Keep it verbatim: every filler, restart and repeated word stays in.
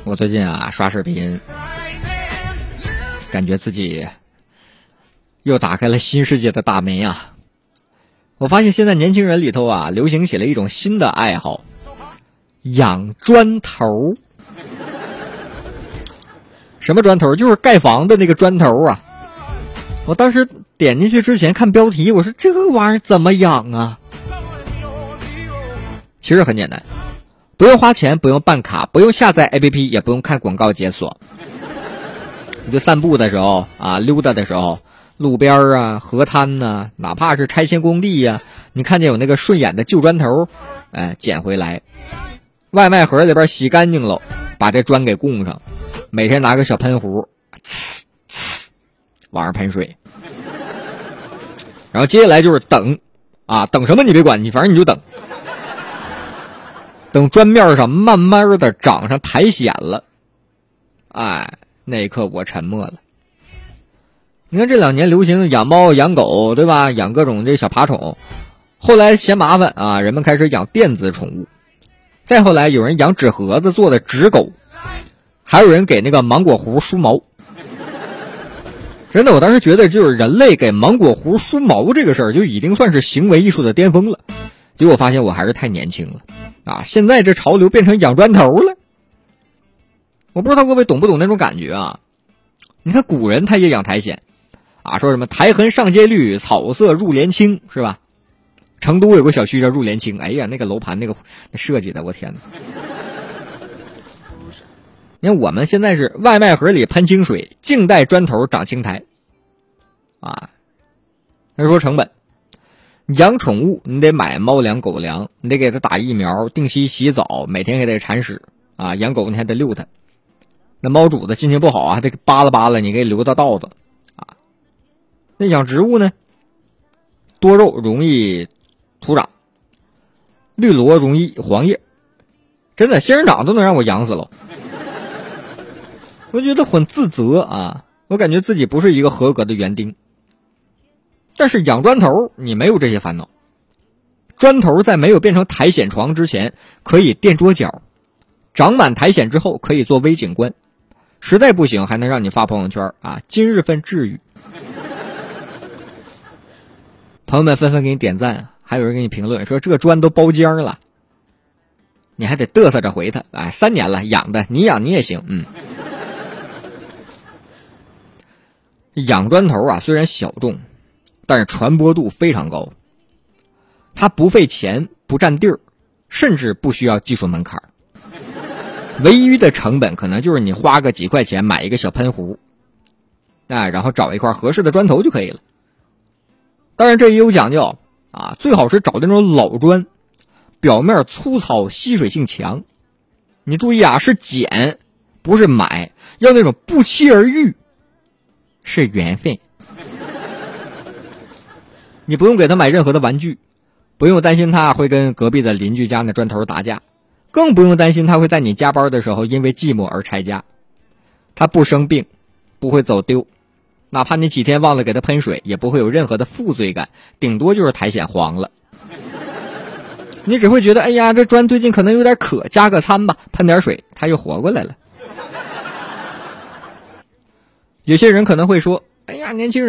我最近啊刷视频，感觉自己又打开了新世界的大门啊！我发现现在年轻人里头啊，流行起了一种新的爱好，养砖头。什么砖头？就是盖房的那个砖头啊！我当时点进去之前看标题，我说这个玩意儿怎么养啊？其实很简单，不用花钱，不用办卡，不用下载 A P P， 也不用看广告解锁。你就散步的时候啊，溜达的时候，路边啊、河滩呐、啊，哪怕是拆迁工地呀、啊，你看见有那个顺眼的旧砖头，哎，捡回来，外卖盒里边洗干净了，把这砖给供上，每天拿个小喷壶，呲呲往上喷水。然后接下来就是等啊，等什么你别管，你反正你就等。等砖面上慢慢的长上苔藓了，哎，那一刻我沉默了。你看这两年流行养猫养狗，对吧？养各种这小爬宠，后来嫌麻烦啊，人们开始养电子宠物，再后来有人养纸盒子做的纸狗，还有人给那个芒果核梳毛。真的，我当时觉得就是人类给芒果核梳毛这个事儿就已经算是行为艺术的巅峰了，结果发现我还是太年轻了啊！现在这潮流变成养砖头了，我不知道各位懂不懂那种感觉啊？你看古人他也养苔藓啊，说什么苔痕上阶绿，草色入帘青，是吧？成都有个小区叫入帘青，哎呀，那个楼盘那个设计的，我天哪！你看我们现在是外卖盒里喷清水，静待砖头长青苔啊。他说成本，养宠物你得买猫粮狗粮，你得给它打疫苗，定期洗澡，每天还得铲屎啊。养狗你还得遛它，那猫主子心情不好啊，还得扒拉扒拉你，给留到道子啊。那养植物呢，多肉容易土长，绿萝容易黄叶，真的仙人掌都能让我养死了。我觉得很自责啊，我感觉自己不是一个合格的园丁。但是养砖头你没有这些烦恼，砖头在没有变成苔藓床之前可以垫桌角，长满苔藓之后可以做微景观，实在不行还能让你发朋友圈啊，今日份治愈。朋友们纷纷给你点赞，还有人给你评论说这个砖都包浆了，你还得嘚瑟着回他，哎，三年了养的，你养你也行，嗯。养砖头啊，虽然小众，但是传播度非常高。它不费钱，不占地儿，甚至不需要技术门槛。唯一的成本可能就是你花个几块钱买一个小喷壶，啊，然后找一块合适的砖头就可以了。当然这也有讲究啊，最好是找那种老砖，表面粗糙，吸水性强。你注意啊，是捡，不是买，要那种不期而遇。是缘分，你不用给他买任何的玩具，不用担心他会跟隔壁的邻居家那砖头打架，更不用担心他会在你加班的时候因为寂寞而拆家。他不生病，不会走丢，哪怕你几天忘了给他喷水，也不会有任何的负罪感，顶多就是苔藓黄了。你只会觉得，哎呀，这砖最近可能有点渴，加个餐吧，喷点水，他又活过来了。有些人可能会说，哎呀，年轻人